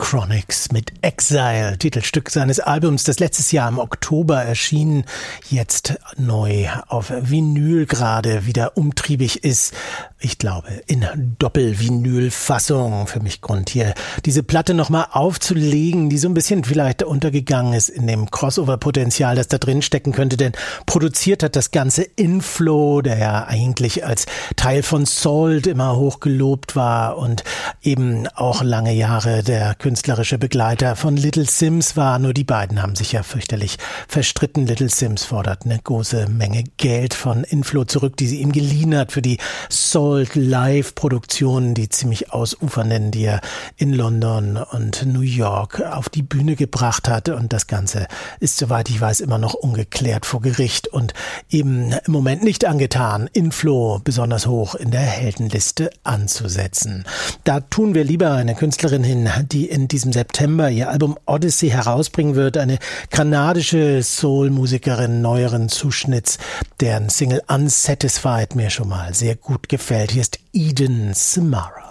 Chronixx mit Exile, Titelstück seines Albums, das letztes Jahr im Oktober erschien, jetzt neu auf Vinyl gerade wieder umtriebig ist. Ich glaube, in Doppel-Vinyl-Fassung. Für mich Grund hier, diese Platte nochmal aufzulegen, die so ein bisschen vielleicht untergegangen ist in dem Crossover-Potenzial, das da drin stecken könnte, denn produziert hat das ganze Inflow, der ja eigentlich als Teil von Salt immer hochgelobt war und eben auch lange Jahre der künstlerische Begleiter von Little Simz war. Nur die beiden haben sich ja fürchterlich verstritten. Little Simz fordert eine große Menge Geld von Inflow zurück, die sie ihm geliehen hat für die Salt Live-Produktionen, die ziemlich ausufernden, die er in London und New York auf die Bühne gebracht hat. Und das Ganze ist, soweit ich weiß, immer noch ungeklärt vor Gericht und eben im Moment nicht angetan, Inflow besonders hoch in der Heldenliste anzusetzen. Da tun wir lieber eine Künstlerin hin, die in diesem September ihr Album Odyssey herausbringen wird, eine kanadische Soul-Musikerin neueren Zuschnitts, deren Single Unsatisfied mir schon mal sehr gut gefällt. Hier ist Eden Samara.